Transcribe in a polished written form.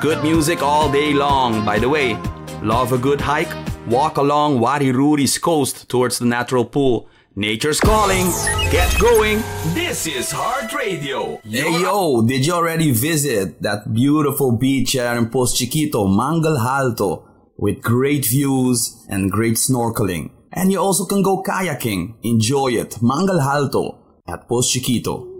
good music all day long. By the way, love a good hike? Walk along Wariruri's coast towards the natural pool. Nature's calling. Get going. This is Heart Radio. Hey yo, did you already visit that beautiful beach here in Post Chiquito, Mangal Alto, with great views and great snorkeling? And you also can go kayaking. Enjoy it. Mangal Alto at Post Chiquito.